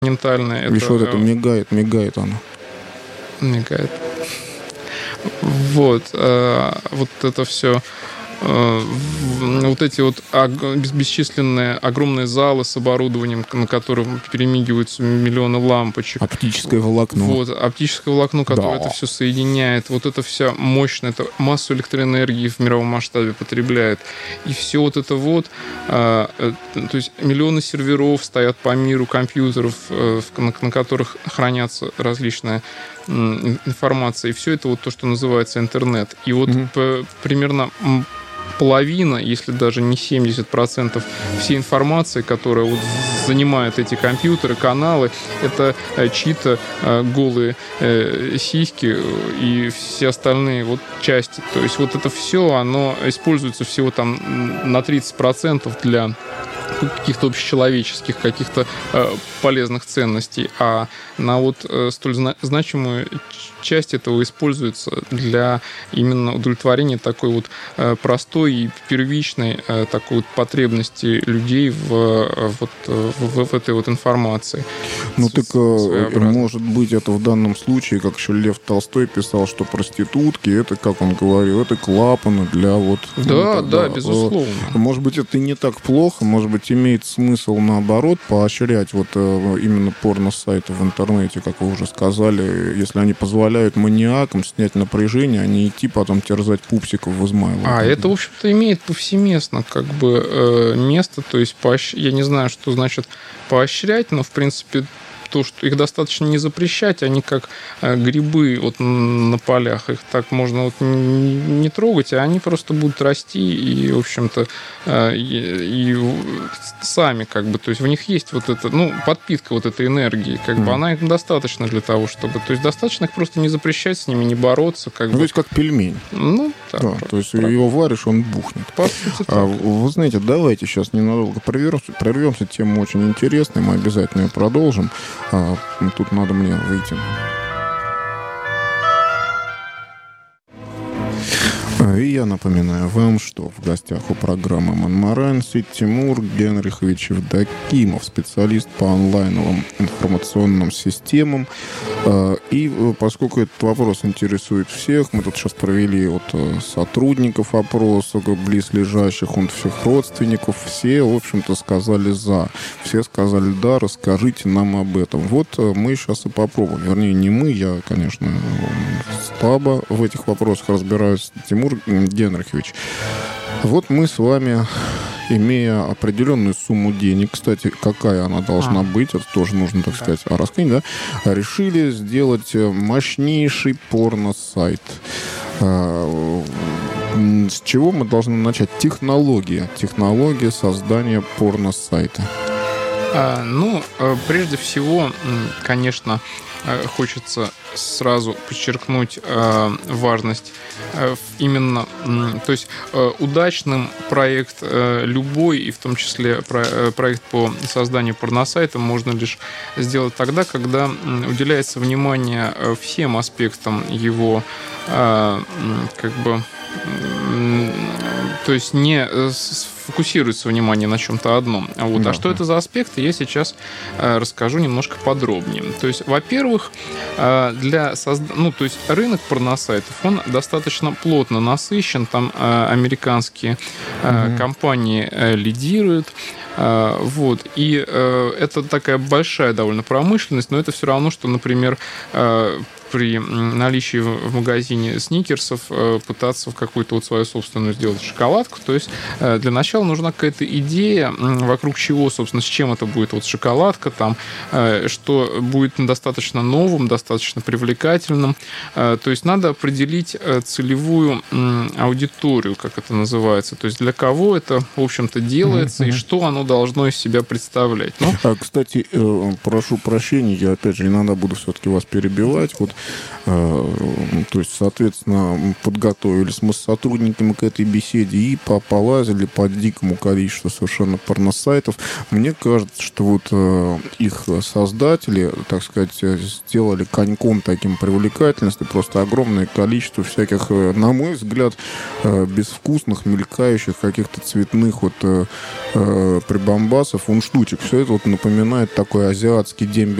ментальное. Видишь, вот это мигает оно. Мигает. Вот это все. Вот эти вот бесчисленные огромные залы с оборудованием, на котором перемигиваются миллионы лампочек. Оптическое волокно. Вот, оптическое волокно, которое это все соединяет. Вот это вся мощная, это массу электроэнергии в мировом масштабе потребляет. И все вот это вот, то есть миллионы серверов стоят по миру, компьютеров, на которых хранятся различные информация. И все это вот то, что называется интернет. И вот примерно половина, если даже не 70% всей информации, которая вот занимает эти компьютеры, каналы, это чьи-то голые сиськи и все остальные вот части. То есть вот это все, оно используется всего там на 30% для каких-то общечеловеческих, каких-то полезных ценностей, а на вот столь значимую часть этого используется для именно удовлетворения такой вот простой и первичной такой вот потребности людей в этой вот информации. Ну так, может быть, это в данном случае, как еще Лев Толстой писал, что проститутки, это, как он говорил, это клапаны для вот... Да, безусловно. Может быть, это и не так плохо, может быть, имеет смысл, наоборот, поощрять вот именно порно-сайты в интернете, как вы уже сказали, если они позволяют маниакам снять напряжение, а не идти потом терзать пупсиков в Измайлово. Это, в общем-то, имеет повсеместно как бы место, то есть я не знаю, что значит поощрять, но, в принципе, то, что их достаточно не запрещать, они как грибы вот на полях, их так можно вот не трогать, а они просто будут расти и, в общем-то, и сами как бы, то есть в них есть вот эта, подпитка вот этой энергии, как бы она им достаточно для того, чтобы, то есть достаточно их просто не запрещать, с ними не бороться, как бы. То есть как пельмень. Да, то есть его варишь, он бухнет. По сути, вы знаете, давайте сейчас ненадолго прервемся, тема очень интересная, мы обязательно ее продолжим. Тут надо мне выйти. И я напоминаю вам, что в гостях у программы «Монморанси» Тимур Генрихович Евдокимов, специалист по онлайновым информационным системам. И поскольку этот вопрос интересует всех, мы тут сейчас провели от сотрудников опрос, близлежащих, от всех родственников, все, в общем-то, сказали «за». Все сказали «да, расскажите нам об этом». Вот мы сейчас и попробуем. Вернее, не мы, я, конечно, слабо в этих вопросах разбираюсь. Тимур Генрихович, вот мы с вами, имея определенную сумму денег, кстати, какая она должна быть, это тоже нужно, так сказать, раскрыть, да, решили сделать мощнейший порно-сайт. С чего мы должны начать? Технология создания порно-сайта. Прежде всего, конечно, хочется сразу подчеркнуть важность именно, то есть удачным проект любой, и в том числе проект по созданию порносайта можно лишь сделать тогда, когда уделяется внимание всем аспектам его, то есть не фокусируется внимание на чем-то одном. А что это за аспекты, я сейчас расскажу немножко подробнее. То есть, во-первых, то есть рынок порносайтов, он достаточно плотно насыщен, там американские компании лидируют. И это такая большая довольно промышленность, но это все равно, что, например, при наличии в магазине сникерсов пытаться в какую-то вот свою собственную сделать шоколадку. То есть для начала нужна какая-то идея, вокруг чего, собственно, с чем это будет вот шоколадка, там, что будет достаточно новым, достаточно привлекательным. То есть надо определить целевую аудиторию, как это называется. То есть для кого это, в общем-то, делается и что оно должно из себя представлять. Кстати, прошу прощения, я, опять же, иногда буду все-таки вас перебивать. То есть, соответственно, подготовились мы с сотрудниками к этой беседе и полазили, дикому количеству совершенно порносайтов. Мне кажется, что вот их создатели, так сказать, сделали коньком таким привлекательности просто огромное количество всяких, на мой взгляд, безвкусных, мелькающих, каких-то цветных вот прибамбасов, штучек. Все это вот напоминает такой азиатский дембель